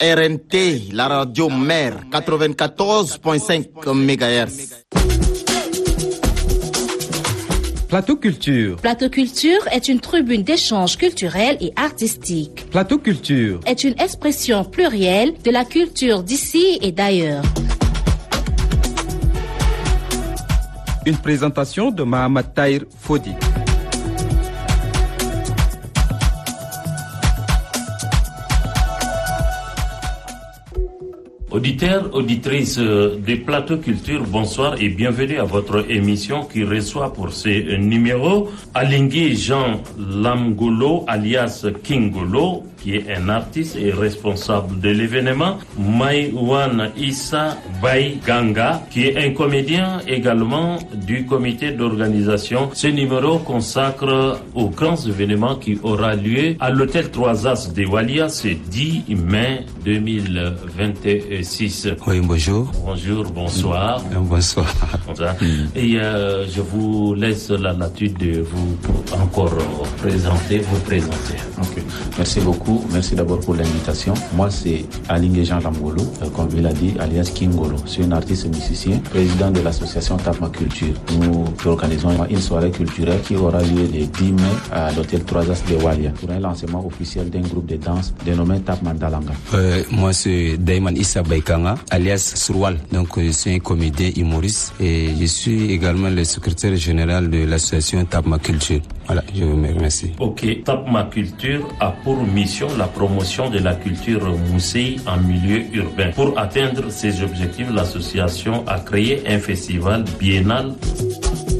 RNT, la radio mère, 94.5 MHz. Plateau Culture. Plateau Culture est une tribune d'échange culturel et artistique. Plateau Culture est une expression plurielle de la culture d'ici et d'ailleurs. Une présentation de Mahamad Tahir Fodi. Auditeurs, auditrices des Plateaux Culture, bonsoir et bienvenue à votre émission qui reçoit pour ce numéro Alingui Jean Lamgolo alias Kingolo, qui est un artiste et responsable de l'événement, Maïwan Issa Baïganga, qui est un comédien également du comité d'organisation. Ce numéro consacre aux grands événements qui aura lieu à l'hôtel 3 As de Walia ce 10 mai 2026. Oui, bonjour. Bonjour, bonsoir. Bonsoir. Et je vous laisse la latitude de vous encore vous présenter. Ok, merci beaucoup. Merci d'abord pour l'invitation. Moi, c'est Alingui Jean Lamgolo, comme il a dit, alias Kingolo. Je suis un artiste musicien, président de l'association Tapma Culture. Nous organisons une soirée culturelle qui aura lieu le 10 mai à l'hôtel 3 As de Walia pour un lancement officiel d'un groupe de danse dénommé Tap Mandalanga. Moi, c'est Daiman Issa Baïkanga, alias Surwal. Donc, je suis un comédien humoriste et je suis également le secrétaire général de l'association Tapma Culture. Voilà, je vous remercie. Ok, Tapma Culture a pour mission la promotion de la culture mousséi en milieu urbain. Pour atteindre ces objectifs, l'association a créé un festival biennal